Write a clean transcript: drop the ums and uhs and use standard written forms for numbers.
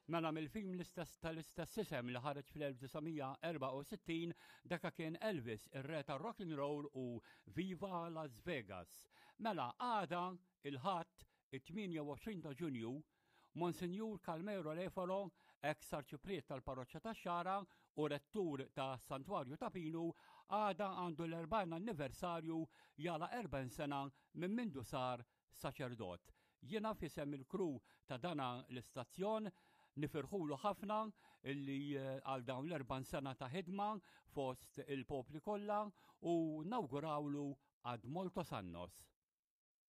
Mela mill-film tal-istess isem li ħareġ fl-1964 daka kien Elvis, ir-re tar-rock and roll u Viva Las Vegas. Mela għada il-ħadd it-28 ta' Ġunju Monsinjur Calmero Lefolo, ex-arċipriet tal-parroċċja ta' Xara u rettur ta' Santwarju ta' Pinu, għada għandu l-40 anniversarju jala 40 sena minn mindu sar saċerdot. Jiena fisem il-kru ta' dana l-istazzjon nifirħulu ħafna illi għal dawn l-40 sena ta' ħidma fost il-popli kollha u nawgurawlu għad moltos annos.